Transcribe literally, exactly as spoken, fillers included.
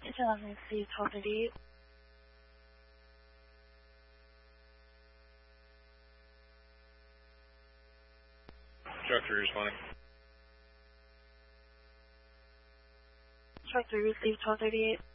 eleven, receive twelve thirty-eight. Truck three responding. Truck three, receive twelve thirty-eight.